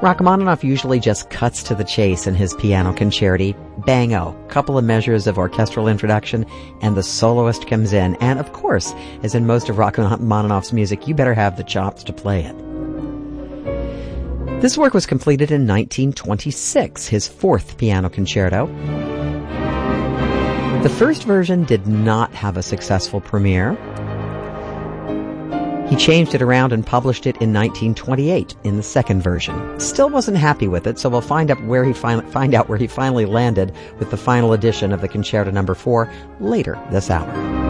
Rachmaninoff usually just cuts to the chase in his piano concerti. Bang-o, couple of measures of orchestral introduction, and the soloist comes in. And of course, as in most of Rachmaninoff's music, you better have the chops to play it. This work was completed in 1926, his fourth piano concerto. The first version did not have a successful premiere. He changed it around and published it in 1928 in the second version. Still wasn't happy with it, so we'll find out where he finally landed with the final edition of the Concerto No. 4 later this hour.